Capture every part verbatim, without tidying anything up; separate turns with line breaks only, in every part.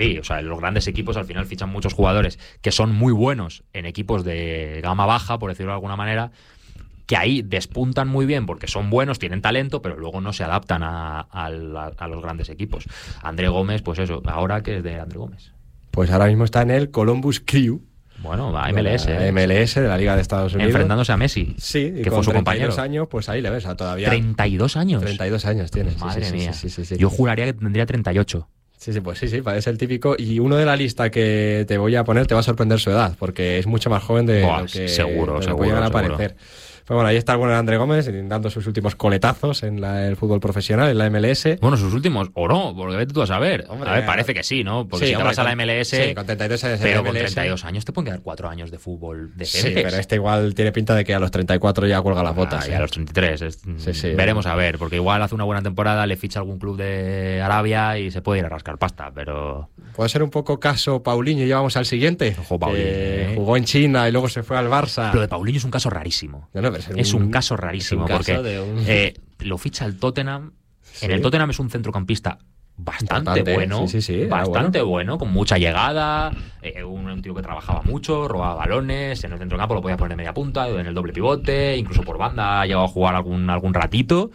Sí, o sea, los grandes equipos al final fichan muchos jugadores que son muy buenos en equipos de gama baja, por decirlo de alguna manera, que ahí despuntan muy bien porque son buenos, tienen talento, pero luego no se adaptan a, a, la, a los grandes equipos. André Gómez, pues eso, ahora que es de André Gómez.
Pues ahora mismo está en el Columbus Crew.
Bueno, a M L S.
La M L S de la Liga de Estados Unidos.
Enfrentándose a Messi.
Sí, y
que
con
fue su
treinta y dos
compañero.
años, pues ahí le ves, a todavía.
¿treinta y dos años?
treinta y dos años tiene.
Madre
sí, sí,
mía.
Sí, sí, sí, sí.
Yo juraría que tendría treinta y ocho.
Sí, sí, pues sí, sí, parece el típico. Y uno de la lista que te voy a poner te va a sorprender su edad, porque es mucho más joven de
Buah,
lo que,
seguro,
de lo que
seguro,
puede llegar a
seguro.
parecer. Pues bueno, ahí está el bueno de André Gómez dando sus últimos coletazos en la, el fútbol profesional, en la M L S.
Bueno, sus últimos, o no, porque vete tú a saber.
Hombre,
a ver, parece que sí, ¿no? Porque
sí,
si te
hombre,
vas a la
con-
M L S,
sí, con treinta y dos años en
pero
la
con
M L S.
treinta y dos años te pueden quedar cuatro años de fútbol decentes.
Sí, pero este igual tiene pinta de que a los treinta y cuatro ya cuelga las botas.
Ah, y
¿eh?
a los treinta y tres. Es-
Sí, sí.
veremos a ver, porque igual hace una buena temporada, le ficha algún club de Arabia y se puede ir a rascar pasta, pero...
Puede ser un poco caso Paulinho, ya vamos al siguiente.
Ojo, Paulinho,
que
¿eh?
jugó en China y luego se fue al Barça.
Lo de Paulinho es un caso rarísimo.
No, no, pero
Es un caso rarísimo,
es un caso
porque
de un-
eh, lo ficha el Tottenham.
Sí.
En el Tottenham es un centrocampista bastante
Importante,
bueno,
sí, sí, sí, era
bastante bueno. con mucha llegada, eh, un, un tío que trabajaba mucho, robaba balones, en el centro del campo lo podía poner de media punta, en el doble pivote, incluso por banda ha llegado a jugar algún, algún ratito.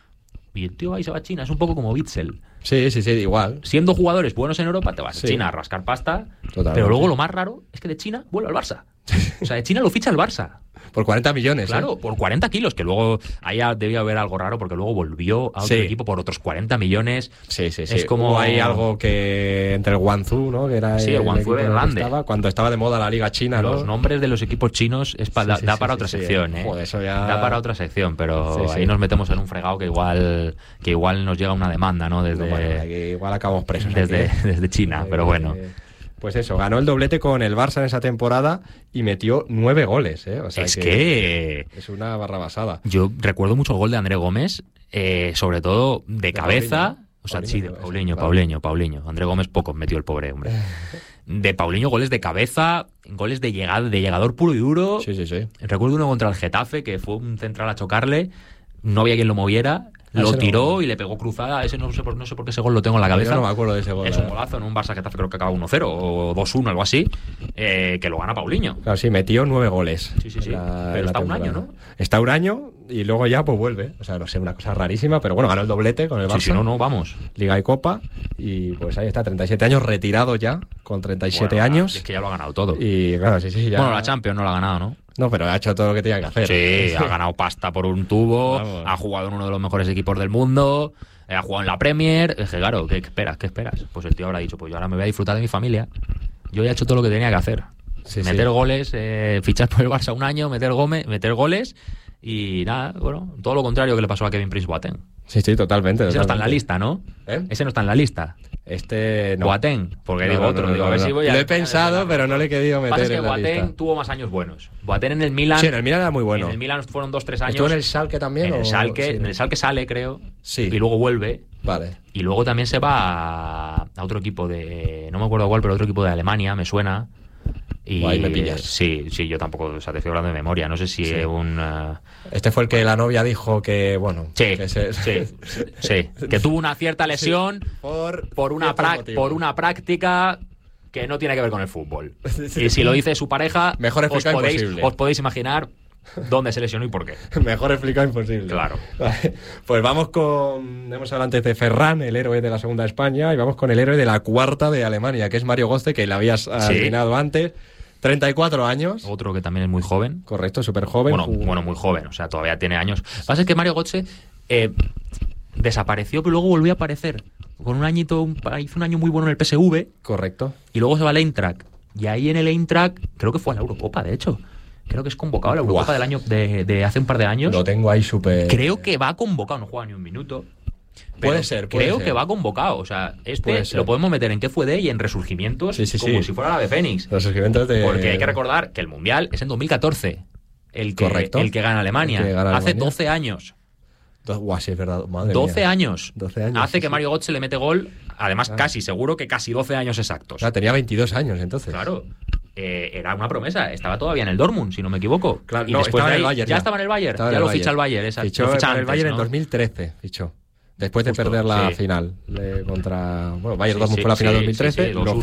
Y el tío ahí se va a China, es un poco como Witzel.
Sí, sí, sí, igual.
Siendo jugadores buenos en Europa, te vas
Sí.
a China a rascar pasta,
Totalmente.
pero luego lo más raro es que de China vuelve al Barça. O sea, de China lo ficha el Barça.
Por cuarenta millones.
Claro,
¿eh?
por cuarenta kilos, que luego ahí debía haber algo raro porque luego volvió a otro
Sí.
equipo por otros cuarenta millones.
Sí, sí, sí.
Es como-
Hubo ahí algo que entre el Guangzhou, ¿no? Que era
Sí, el Guangzhou
equipo
era
en el que
grande.
estaba, cuando estaba de moda la Liga China, ¿no?
Los nombres de los equipos chinos es pa-
Sí,
da,
sí,
da
sí,
para
sí,
otra
sí.
sección, ¿eh?
Joder, eso ya-
Da para otra sección, pero
Sí, sí.
ahí nos metemos en un fregado que igual que igual nos llega una demanda, ¿no? Desde,
No, bueno, aquí igual acabamos presos.
desde,
aquí, ¿eh?
desde China, pero
Eh,
bueno.
Pues eso, ganó el doblete con el Barça en esa temporada y metió nueve goles, ¿eh? O sea
Es que
es una barra basada.
yo recuerdo mucho el gol de André Gómez, eh, sobre todo de,
De
cabeza.
Paulinho, ¿no?
O sea,
Paulinho,
sí, de
eso,
Paulinho,
claro.
Paulinho, Paulinho. André Gómez pocos metió el pobre hombre. De Paulinho, goles de cabeza, goles de llegada, de llegador puro y duro.
Sí, sí, sí.
Recuerdo uno contra el Getafe, que fue un central a chocarle, no había quien lo moviera,
Ah,
lo
ese no-
tiró y le pegó cruzada. Ese no sé, por, no sé por qué ese gol lo tengo en la cabeza.
Yo no me acuerdo de ese gol.
Es
¿eh?
un golazo en un Barça Getafe, creo que acaba uno cero o dos uno, algo así, eh, que lo gana Paulinho.
Claro, sí, metió nueve goles.
Sí, sí, sí.
en la-
Pero
en la
está un año,
temporada.
¿no?
Está un año y luego ya pues vuelve. O sea, no sé, una cosa rarísima, pero bueno, ganó el doblete con el Barça.
Sí, sí, no, no, vamos.
Liga y Copa. Y pues ahí está, treinta y siete años, retirado ya, con treinta y siete
Bueno,
años.
Es que ya lo ha ganado todo.
Y claro, sí, sí, ya.
Bueno, la Champions no la ha ganado, ¿no?
No, pero ha hecho todo lo que tenía que hacer.
Sí, ha ganado pasta por un tubo,
Vamos.
ha jugado en uno de los mejores equipos del mundo, eh, ha jugado en la Premier. Es que claro, ¿qué esperas? ¿Qué esperas? Pues el tío habrá dicho, pues yo ahora me voy a disfrutar de mi familia. Yo ya he hecho todo lo que tenía que hacer.
Sí,
meter
sí.
goles, eh, fichar por el Barça un año, meter, gome, meter goles y nada, bueno, todo lo contrario que le pasó a Kevin Prince Boateng.
Sí, sí, totalmente.
Ese no está en la
totalmente.
lista, ¿no?
¿Eh?
Ese no está en la lista.
Este no.
Boateng, porque
No,
digo
no,
otro,
no,
digo,
no,
a ver
no.
si voy a...
Lo he pensado, pero no le he querido
Lo que
meter
pasa es que
en la
Boateng
lista.
tuvo más años buenos. Boateng en el Milan...
Sí, en el Milan era muy bueno.
En el Milan fueron dos, tres años.
¿Estuvo en el Schalke también?
En el
o-
Schalke,
sí,
en el Schalke sale, creo.
Sí.
Y luego vuelve.
Vale.
Y luego también se va a, a otro equipo de... No me acuerdo cuál, pero otro equipo de Alemania, me suena. Y
Guay, me pillas.
Sí, sí, yo tampoco, o sea, te estoy hablando de memoria. No sé si
Sí.
es un... uh,
Este fue el que la novia dijo que, bueno...
Sí,
que se-
sí, sí. Que tuvo una cierta lesión
Por,
por, una
ciertos
prac-
motivos.
por una práctica que no tiene que ver con el fútbol.
Sí.
Y si lo dice su pareja,
Mejor
os
explicado
podéis,
imposible.
os podéis imaginar dónde se lesionó y por qué.
Mejor explicado imposible.
Claro.
Vale. Pues vamos con... Hemos hablado antes de Ferran, el héroe de la segunda de España, y vamos con el héroe de la cuarta de Alemania, que es Mario Götze, que le habías adivinado antes. treinta y cuatro años.
Otro que también es muy joven.
Correcto, súper joven.
Bueno, bueno, muy joven, o sea, todavía tiene años. Lo que pasa es que Mario Götze eh, desapareció, pero luego volvió a aparecer. Con un añito, un- hizo un año muy bueno en el P S V
Correcto.
y luego se va al Eintracht. Y ahí en el Eintracht, creo que fue a la Eurocopa, de hecho. Creo que es convocado a la Eurocopa
Buah.
del año de, de hace un par de años.
Lo tengo ahí súper...
Creo que va convocado, no juega ni un minuto. Pero
Puede ser, puede
creo
ser.
que va convocado. O sea, este
Puede ser.
lo podemos meter en qué fue de y en resurgimientos,
Sí, sí,
como
sí.
si fuera la de Fénix.
Los escribientes de...
Porque hay que recordar que el Mundial es en dos mil catorce. El que,
Correcto.
el que gana Alemania.
El que gana
Hace
Alemania.
doce años.
Do- Guau, sí, es verdad. Madre
doce
mía.
años.
doce años.
Hace
sí,
que
sí.
Mario Götze le mete gol. Además,
Claro.
casi, seguro que casi doce años exactos.
O sea, tenía veintidós años entonces.
Claro. Eh, era una promesa. Estaba todavía en el Dortmund, si no me equivoco.
Claro,
y
no,
después
estaba
de
en el
ahí-
Bayern
Ya
ya.
estaba en el Bayern.
Estaba en
ya
el
lo ficha
Bayern.
el Bayern. Esa,
Fichó
lo ficha
en el
antes,
Bayern
¿no?
en dos mil trece. Fichó. Después de
Justo,
perder la
sí.
final de, contra... Bueno, Bayern
Sí,
Dortmund
sí,
fue la final
sí,
dos mil trece,
sí, sí,
lo